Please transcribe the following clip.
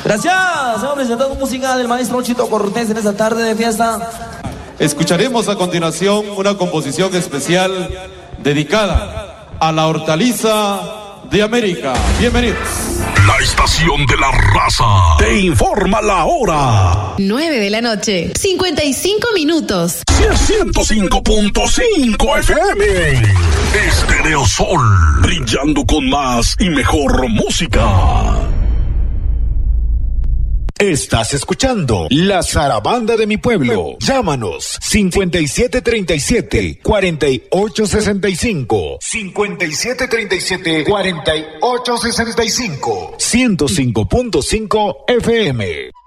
Gracias. Hemos presentado música del maestro Chito Cortés en esta tarde de fiesta. Escucharemos a continuación una composición especial dedicada a la hortaliza de América. Bienvenidos. La estación de la raza te informa la hora. 9 de la noche, 55 minutos. 105.5 FM. Estéreo Sol, brillando con más y mejor música. Estás escuchando La Zarabanda de mi pueblo. Llámanos 5737-4865. 5737-4865. 105.5 FM.